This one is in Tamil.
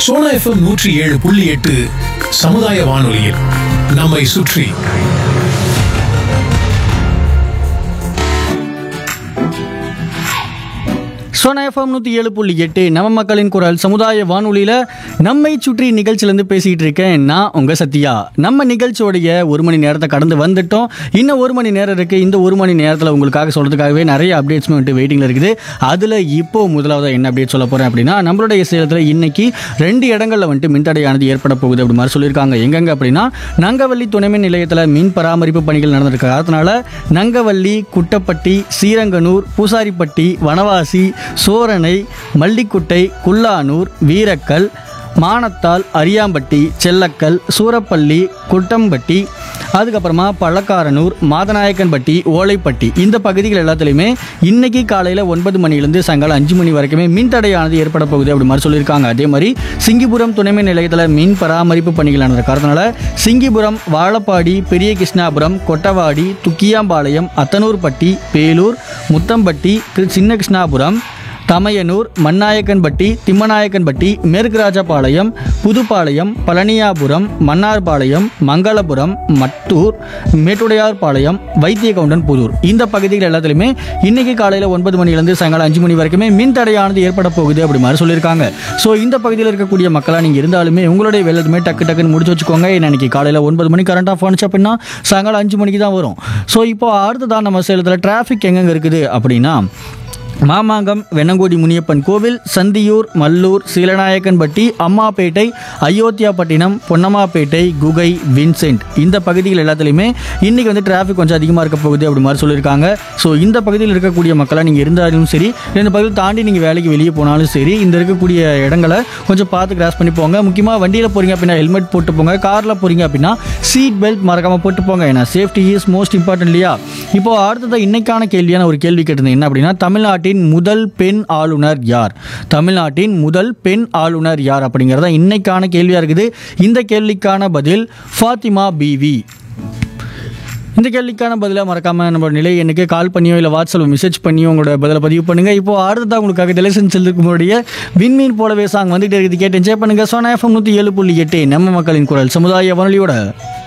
சோனா எஃப்எம் 107.8 சமுதாய வானொலியில் நம்மை சுற்றி. சோனா எஃப்எம் 107.8 நம்ம மக்களின் குரல் சமுதாய வானொலியில் நம்மை சுற்றி நிகழ்ச்சியிலேருந்து பேசிகிட்டு இருக்கேன் நான் உங்கள் சத்யா. நம்ம நிகழ்ச்சியோடைய ஒரு மணி நேரத்தை கடந்து வந்துட்டோம். இன்னும் ஒரு மணி நேரம் இருக்குது. இந்த ஒரு மணி நேரத்தில் உங்களுக்காக சொல்கிறதுக்காகவே நிறைய அப்டேட்ஸும் வந்துட்டு வெயிட்டிங்கில் இருக்குது. அதில் இப்போது முதலாவது என்ன அப்டேட் சொல்ல போகிறேன் அப்படின்னா, நம்மளுடைய சேலத்தில் இன்னைக்கு 2 இடங்களில் வந்துட்டு மின்தடையானது ஏற்பட போகுது அப்படி மாதிரி சொல்லியிருக்காங்க. எங்கெங்க அப்படின்னா, நங்கவள்ளி துணைமின் நிலையத்தில் மின் பராமரிப்பு பணிகள் நடந்திருக்க காரணத்தினால நங்கவள்ளி, குட்டப்பட்டி, சீரங்கனூர், பூசாரிப்பட்டி, வனவாசி, சோரணை, மல்லிக்குட்டை, குல்லானூர், வீரக்கல், மானத்தால், அரியாம்பட்டி, செல்லக்கல், சூரப்பள்ளி, குட்டம்பட்டி, அதுக்கப்புறமா பழக்காரனூர், மாதநாயக்கன்பட்டி, ஓலைப்பட்டி இந்த பகுதிகள் எல்லாத்துலேயுமே இன்னைக்கு காலையில் 9 மணிலேருந்து சாயங்காலம் 5 மணி வரைக்குமே மின்தடையானது ஏற்பட போகுது அப்படி மாதிரி சொல்லியிருக்காங்க. அதே மாதிரி சிங்கிபுரம் துணைமின் நிலையத்தில் மின் பராமரிப்பு பணிகள் நடந்த காரணத்தினால சிங்கிபுரம், வாழப்பாடி, பெரிய கிருஷ்ணாபுரம், கொட்டவாடி, துக்கியாம்பாளையம், அத்தனூர்பட்டி, பேலூர், முத்தம்பட்டி, சின்ன கிருஷ்ணாபுரம், தமையனூர், மண்ணாயக்கன்பட்டி, திம்மநாயக்கன்பட்டி, மேற்குராஜபாளையம், புதுப்பாளையம், பழனியாபுரம், மன்னார்பாளையம், மங்களபுரம், மட்டூர், மேட்டுடையார்பாளையம், வைத்தியகவுண்டன் புதூர் இந்த பகுதிகள் எல்லாத்துலேயுமே இன்னைக்கு காலையில் 9 மணிலேருந்து சாயங்காலம் 5 மணி வரைக்குமே மின் தடையானது ஏற்பட போகுது அப்படி மாதிரி சொல்லியிருக்காங்க. ஸோ இந்த பகுதியில் இருக்கக்கூடிய மக்களாக நீங்கள் இருந்தாலுமே உங்களுடைய வேலையுமே டக்குன்னு முடிச்சு வச்சுக்கோங்க. இன்னைக்கு காலையில் 9 மணி கரண்ட் ஆஃப் ஆனிச்சு அப்படின்னா சாயங்காலம் 5 மணிக்கு தான் வரும். ஸோ இப்போ அடுத்ததான் நம்ம சேலத்தில் டிராஃபிக் எங்கெங்கே இருக்குது அப்படின்னா, மாமாங்கம், வெண்ணங்கோடி முனியப்பன் கோவில், சந்தியூர், மல்லூர், சீலநாயக்கன்பட்டி, அம்மாப்பேட்டை, அயோத்தியாப்பட்டினம், பொன்னம்மாப்பேட்டை, குகை, வின்சென்ட் இந்த பகுதிகள் எல்லாத்துலேயுமே இன்றைக்கி வந்து டிராஃபிக் கொஞ்சம் அதிகமாக இருக்க போகுது அப்படி மாதிரி சொல்லியிருக்காங்க. ஸோ இந்த பகுதியில் இருக்கக்கூடிய மக்களாக நீங்கள் இருந்தாலும் சரி, இந்த பகுதியில் தாண்டி நீங்கள் வேலைக்கு வெளியே போனாலும் சரி, இந்த இருக்கக்கூடிய இடங்களை கொஞ்சம் பார்த்து கிராஸ் பண்ணி போங்க. முக்கியமாக வண்டியில் போகிறீங்க அப்படின்னா ஹெல்மெட் போட்டு போங்க. காரில் போகிறீங்க அப்படின்னா சீட் பெல்ட் மறக்காமல் போட்டு போங்க. ஏன்னா சேஃப்டி இஸ் மோஸ்ட் இம்பார்ட்டன்ட் இல்லையா? இப்போ அடுத்தது இன்னைக்கான கேள்வியான ஒரு கேள்வி கேட்டிருந்தேன். என்ன அப்படின்னா, தமிழ்நாட்டின் முதல் பெண் ஆளுநர் யார்? தமிழ்நாட்டின் முதல் பெண் ஆளுநர் யார் அப்படிங்கிறத இன்னைக்கான கேள்வியா இருக்குது. இந்த கேள்விக்கான பதில் ஃபாத்திமா பிவி. இந்த கேள்விக்கான பதிலாக மறக்காம நம்ம நிலை எண்ணுக்கு கால் பண்ணியோ இல்லை வாட்ஸ்அப்பில் மெசேஜ் பண்ணியோ உங்களோட பதிலை பதிவு பண்ணுங்க. இப்போ அடுத்ததான் உங்களுக்காக டெலிசன் செல்லுக்குடைய விண்மீன் போலவே சாங் வந்துட்டு இருக்குது. கேட்டு என்ஜாய் பண்ணுங்க. சோனா எஃப்எம் 107.8 நம்ம மக்களின் குரல் சமுதாய வானொலியோட